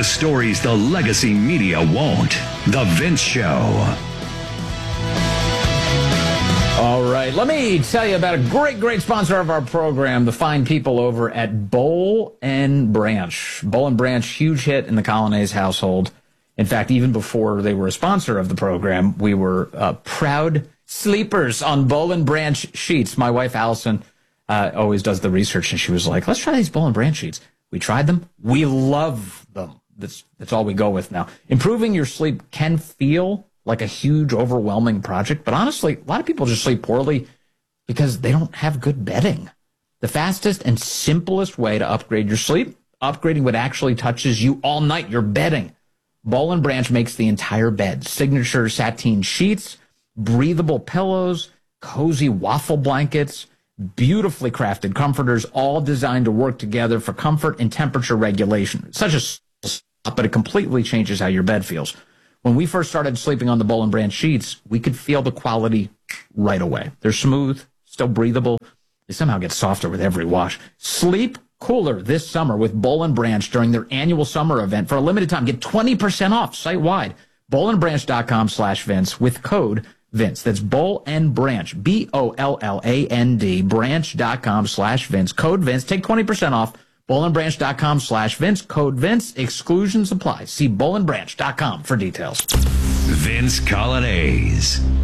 The stories the legacy media won't. The Vince Show. All right, let me tell you about a great sponsor of our program, the fine people over at Boll and Branch. Boll and Branch, huge hit in the Colonnese household. In fact, even before they were a sponsor of the program, we were proud sleepers on Boll and Branch sheets. My wife, Allison, always does the research, and she was like, let's try these Boll and Branch sheets. We tried them. We love them. That's all we go with now. Improving your sleep can feel like a huge, overwhelming project. But honestly, a lot of people just sleep poorly because they don't have good bedding. The fastest and simplest way to upgrade your sleep, upgrading what actually touches you all night, your bedding. Boll and Branch makes the entire bed. Signature sateen sheets, breathable pillows, cozy waffle blankets, beautifully crafted comforters, all designed to work together for comfort and temperature regulation. It's such a spot, but it completely changes how your bed feels. When we first started sleeping on the Boll and Branch sheets, we could feel the quality right away. They're smooth, still breathable. They somehow get softer with every wash. Sleep cooler this summer with Boll and Branch during their annual summer event. For a limited time, get 20% off site-wide. BollandBranch.com/Vince with code Vince. That's Boll and Branch, BOLLAND, branch.com/Vince. Code Vince. Take 20% off. BollandBranch.com/Vince. Code Vince. Exclusions apply. See BollandBranch.com for details. Vince Colonnese.